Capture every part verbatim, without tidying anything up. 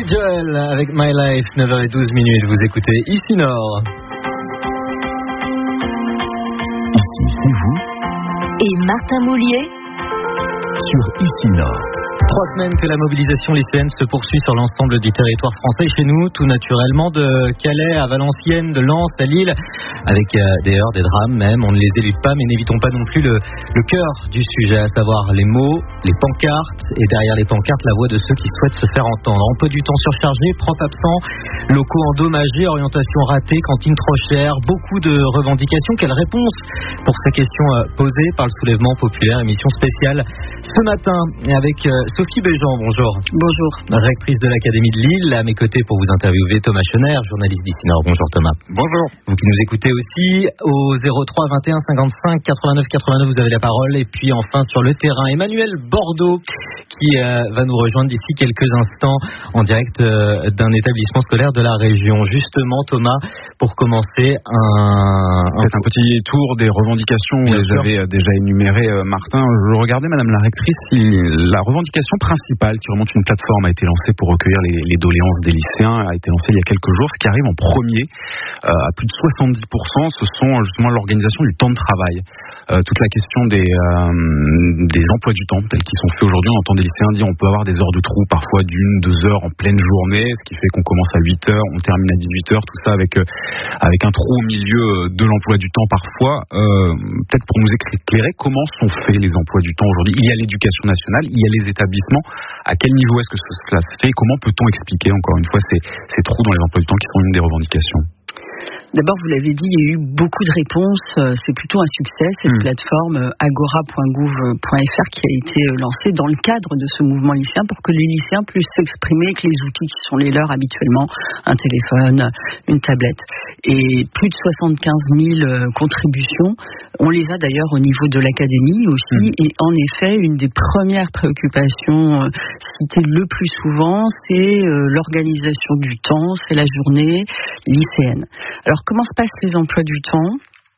Billy Joel avec My Life, neuf heures douze minutes, vous écoutez Ici Nord. Ici, c'est vous. Et Martin Moulier Sur Ici Nord. Trois semaines que la mobilisation lycéenne se poursuit sur l'ensemble du territoire français. Chez nous, tout naturellement, de Calais à Valenciennes, de Lens à Lille, avec euh, des heurts, des drames même. On ne les élude pas, mais n'évitons pas non plus le, le cœur du sujet, à savoir les mots, les pancartes, et derrière les pancartes, la voix de ceux qui souhaitent se faire entendre. Emploi du temps surchargé, profs absents, locaux endommagés, orientation ratée, cantine trop chère, beaucoup de revendications. Quelle réponse pour ces questions euh, posées par le soulèvement populaire? Émission spéciale ce matin avec euh, Sophie Béjean, bonjour. Bonjour. Rectrice de l'Académie de Lille, à mes côtés pour vous interviewer Thomas Schoner, journaliste d'Ici Nord. Bonjour Thomas. Bonjour. Vous qui nous écoutez aussi au zéro trois vingt et un cinquante-cinq quatre-vingt-neuf quatre-vingt-neuf, vous avez la parole. Et puis enfin sur le terrain, Emmanuel Bordeaux qui euh, va nous rejoindre d'ici quelques instants en direct euh, d'un établissement scolaire de la région. Justement Thomas, pour commencer, un, un... Peut-être un petit tour des revendications. Bien sûr. J'avais déjà énuméré euh, Martin. Je regardais Madame la rectrice, la revendication principale qui remonte une plateforme a été lancée pour recueillir les, les doléances des lycéens, a été lancée il y a quelques jours. Ce qui arrive en premier, euh, à plus de soixante-dix pour cent, ce sont justement l'organisation du temps de travail. Euh, toute la question des, euh, des emplois du temps tels qu'ils sont faits aujourd'hui. On entend des lycéens dire on peut avoir des heures de trou, parfois d'une, deux heures en pleine journée, ce qui fait qu'on commence à huit heures, on termine à dix-huit heures, tout ça avec, euh, avec un trou au milieu de l'emploi du temps parfois. Euh, peut-être pour nous éclairer, comment sont faits les emplois du temps aujourd'hui? Il y a l'éducation nationale, il y a les établissements. À quel niveau est-ce que cela se fait? Comment peut-on expliquer encore une fois ces, ces trous dans les emplois du temps qui sont une des revendications? D'abord, vous l'avez dit, il y a eu beaucoup de réponses. C'est plutôt un succès, cette mmh. plateforme agora point gouv point f r qui a été lancée dans le cadre de ce mouvement lycéen pour que les lycéens puissent s'exprimer avec les outils qui sont les leurs habituellement, un téléphone, une tablette. Et plus de soixante-quinze mille contributions. On les a d'ailleurs au niveau de l'académie aussi. Mmh. Et en effet, une des premières préoccupations citées le plus souvent, c'est l'organisation du temps, c'est la journée lycéenne. Alors, comment se passent les emplois du temps ?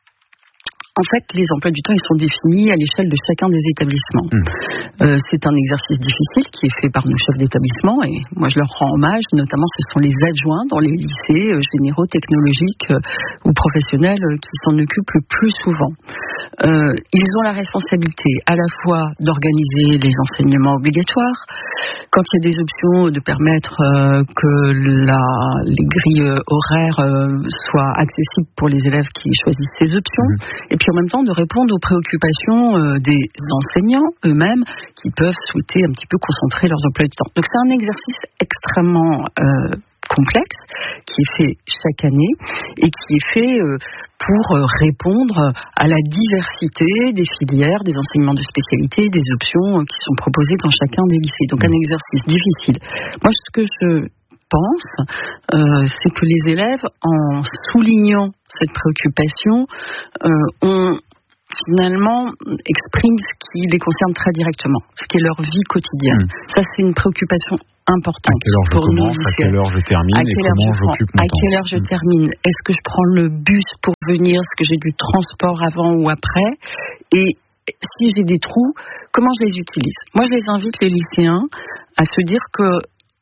En fait, les emplois du temps, ils sont définis à l'échelle de chacun des établissements. Mmh. Euh, c'est un exercice difficile qui est fait par nos chefs d'établissement et moi je leur rends hommage. Notamment, ce sont les adjoints dans les lycées euh, généraux, technologiques euh, ou professionnels euh, qui s'en occupent le plus souvent. Euh, ils ont la responsabilité à la fois d'organiser les enseignements obligatoires, quand il y a des options de permettre euh, que la, les grilles horaires euh, soient accessibles pour les élèves qui choisissent ces options, mmh. et puis en même temps de répondre aux préoccupations euh, des enseignants eux-mêmes qui peuvent souhaiter un petit peu concentrer leurs emplois du temps. Donc c'est un exercice extrêmement euh, complexe qui est fait chaque année et qui est fait euh, pour répondre à la diversité des filières, des enseignements de spécialité, des options qui sont proposées dans chacun des lycées. Donc un exercice difficile. Moi, ce que je pense, euh, c'est que les élèves, en soulignant cette préoccupation, euh, ont finalement expriment ce qui les concerne très directement, ce qui est leur vie quotidienne. Mmh. Ça, c'est une préoccupation importante. À quelle heure je commence, à quelle heure je termine, et comment j'occupe mon temps. À quelle heure je termine? Est-ce que je prends le bus pour venir? Est-ce que j'ai du transport avant ou après? Et si j'ai des trous, comment je les utilise? Moi, je les invite, les lycéens, à se dire que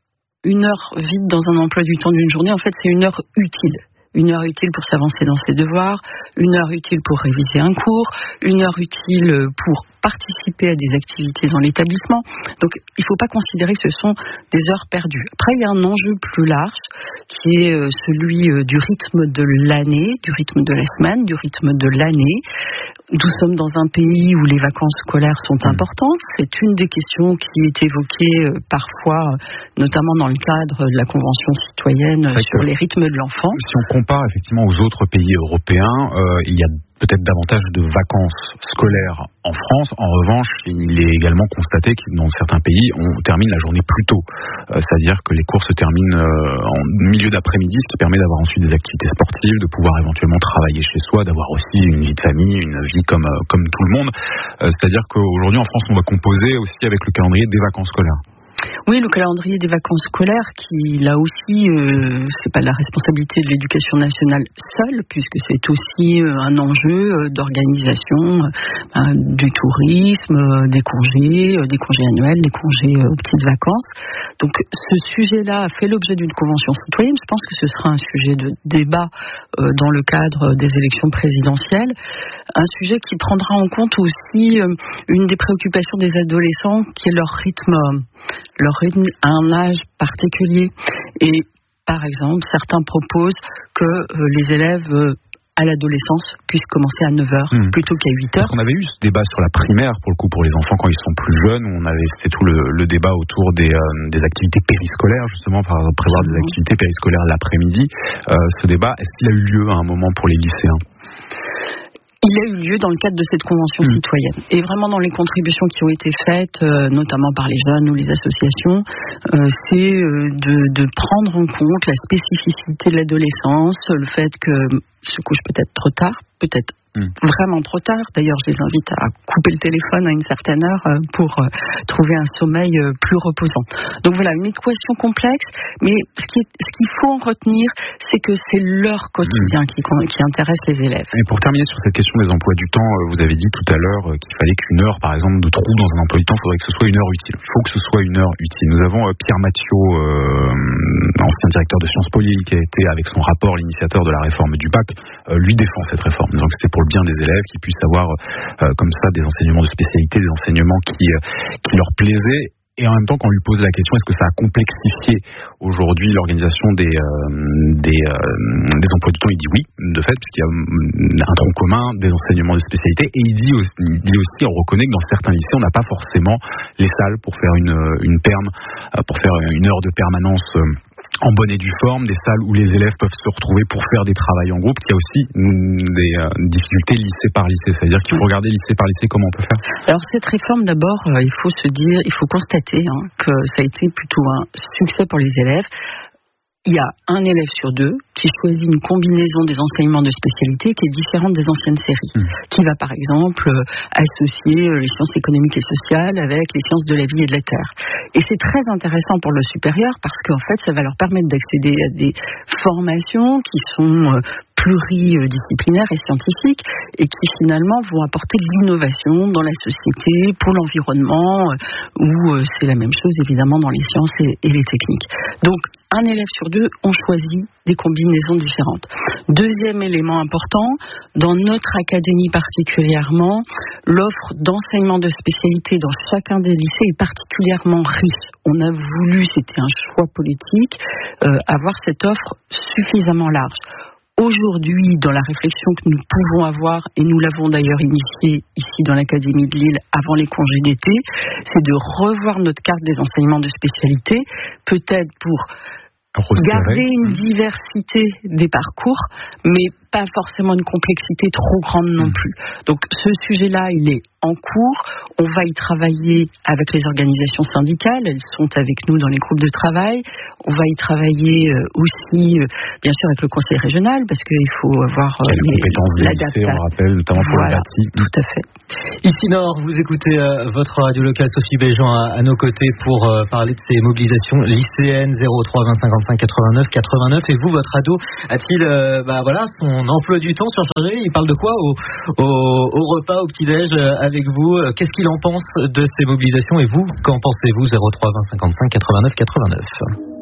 une heure vide dans un emploi du temps d'une journée, en fait, c'est une heure utile. Une heure utile pour s'avancer dans ses devoirs, une heure utile pour réviser un cours, une heure utile pour participer à des activités dans l'établissement. Donc, il ne faut pas considérer que ce sont des heures perdues. Après, il y a un enjeu plus large qui est celui du rythme de l'année, du rythme de la semaine, du rythme de l'année. Nous sommes dans un pays où les vacances scolaires sont importantes. C'est une des questions qui est évoquée parfois, notamment dans le cadre de la Convention citoyenne sur les rythmes de l'enfant. Si on compare effectivement aux autres pays européens, euh, il y a peut-être davantage de vacances scolaires en France. En revanche, il est également constaté que dans certains pays, on termine la journée plus tôt. Euh, c'est-à-dire que les cours se terminent euh, en milieu d'après-midi, ce qui permet d'avoir ensuite des activités sportives, de pouvoir éventuellement travailler chez soi, d'avoir aussi une vie de famille, une vie comme, euh, comme tout le monde. Euh, c'est-à-dire qu'aujourd'hui, en France, on va composer aussi avec le calendrier des vacances scolaires. Oui, le calendrier des vacances scolaires qui, là aussi, euh, c'est pas la responsabilité de l'éducation nationale seule, puisque c'est aussi euh, un enjeu euh, d'organisation euh, du tourisme, euh, des congés, euh, des congés annuels, des congés euh, petites vacances. Donc, ce sujet-là a fait l'objet d'une convention citoyenne. Je pense que ce sera un sujet de débat euh, dans le cadre des élections présidentielles. Un sujet qui prendra en compte aussi euh, une des préoccupations des adolescents, qui est leur rythme, leur rythme à un âge particulier. Et par exemple, certains proposent que euh, les élèves euh, à l'adolescence puissent commencer à neuf heures mmh. plutôt qu'à huit heures. Parce qu'on avait eu ce débat sur la primaire, pour le coup, pour les enfants quand ils sont plus jeunes, où on avait, c'était tout le, le débat autour des, euh, des activités périscolaires, justement, par exemple, prévoir mmh. des activités périscolaires l'après-midi. Euh, ce débat, est-ce qu'il a eu lieu à un moment pour les lycéens ? Il a eu lieu dans le cadre de cette convention mmh. citoyenne. Et vraiment dans les contributions qui ont été faites, euh, notamment par les jeunes ou les associations, euh, c'est euh, de, de prendre en compte la spécificité de l'adolescence, le fait que se couche peut-être trop tard, peut-être mmh. vraiment trop tard. D'ailleurs, je les invite à couper le téléphone à une certaine heure euh, pour euh, trouver un sommeil euh, plus reposant. Donc voilà, une équation complexe, mais ce, qui est, ce qu'il faut en retenir, c'est que c'est leur quotidien mmh. qui, qui intéresse les élèves. Et pour terminer sur cette question des emplois du temps, vous avez dit tout à l'heure qu'il fallait qu'une heure, par exemple, de trou dans un emploi du temps, il faudrait que ce soit une heure utile. Il faut que ce soit une heure utile. Nous avons euh, Pierre Mathieu, euh, ancien directeur de Sciences Po, qui a été, avec son rapport, l'initiateur de la réforme du bac, euh, lui défend cette réforme. Donc c'était pour le bien des élèves, qui puissent avoir euh, comme ça des enseignements de spécialité, des enseignements qui, euh, qui leur plaisaient. Et en même temps, quand on lui pose la question, est-ce que ça a complexifié aujourd'hui l'organisation des, euh, des, euh, des emplois du temps, il dit oui, de fait, puisqu'il y a un tronc commun des enseignements de spécialité. Et il dit aussi, il dit aussi on reconnaît que dans certains lycées, on n'a pas forcément les salles pour faire une, une perme, pour faire une heure de permanence en bonne et due forme, des salles où les élèves peuvent se retrouver pour faire des travails en groupe. Il y a aussi des euh, difficultés lycée par lycée, c'est-à-dire qu'il faut regarder lycée par lycée comment on peut faire. Alors cette réforme, d'abord, euh, il faut se dire, il faut constater hein, que ça a été plutôt un succès pour les élèves. Il y a un élève sur deux qui choisit une combinaison des enseignements de spécialité qui est différente des anciennes séries, mmh. qui va par exemple euh, associer euh, les sciences économiques et sociales avec les sciences de la vie et de la terre. Et c'est très intéressant pour le supérieur parce qu'en fait, ça va leur permettre d'accéder à des formations qui sont euh, pluridisciplinaires et scientifiques et qui finalement vont apporter de l'innovation dans la société, pour l'environnement, euh, où euh, c'est la même chose évidemment dans les sciences et, et les techniques. Donc, un élève sur deux ont choisi des combinaisons différentes. Deuxième élément important, dans notre académie particulièrement, l'offre d'enseignement de spécialité dans chacun des lycées est particulièrement riche. On a voulu, c'était un choix politique, euh, avoir cette offre suffisamment large. Aujourd'hui, dans la réflexion que nous pouvons avoir, et nous l'avons d'ailleurs initiée ici dans l'Académie de Lille avant les congés d'été, c'est de revoir notre carte des enseignements de spécialité, peut-être pour garder une diversité des parcours, mais pas forcément une complexité trop grande non plus. Donc ce sujet-là, il est en cours. On va y travailler avec les organisations syndicales. Elles sont avec nous dans les groupes de travail. On va y travailler aussi, bien sûr, avec le conseil régional, parce qu'il faut avoir les, les compétences des lycées, on rappelle, notamment pour voilà, le bâti. Tout à fait. Ici Nord, vous écoutez euh, votre radio locale, Sophie Béjean à, à nos côtés pour euh, parler de ces mobilisations lycéennes zéro trois vingt cinquante-cinq quatre-vingt-neuf quatre-vingt-neuf. Et vous, votre ado, a-t-il euh, bah, voilà, son emploi du temps surchargé? Il parle de quoi au, au, au repas, au petit-déj euh, avec vous? Qu'est-ce qu'il en pense de ces mobilisations? Et vous, qu'en pensez-vous? zéro trois vingt cinquante-cinq quatre-vingt-neuf quatre-vingt-neuf.